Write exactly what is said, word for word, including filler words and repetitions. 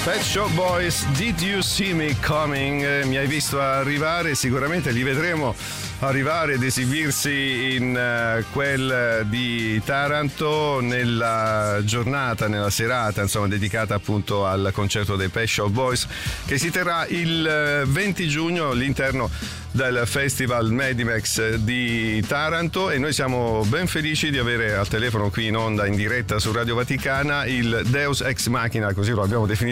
Pet Shop Boys, Did You See Me Coming? Eh, mi hai visto arrivare? Sicuramente li vedremo arrivare ed esibirsi in uh, quel di Taranto nella giornata, nella serata insomma dedicata appunto al concerto dei Pet Shop Boys, che si terrà il venti giugno all'interno del Festival Medimex di Taranto, e noi siamo ben felici di avere al telefono qui in onda in diretta su Radio Vaticana il Deus Ex Machina, così lo abbiamo definito